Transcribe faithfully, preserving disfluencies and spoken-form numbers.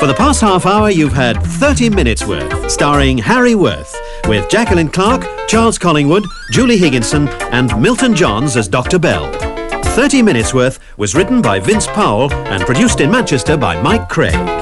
For the past half hour, you've had thirty minutes worth, starring Harry Worth, with Jacqueline Clark, Charles Collingwood, Julie Higginson and Milton Johns as Doctor Bell. thirty minutes worth was written by Vince Powell and produced in Manchester by Mike Craig.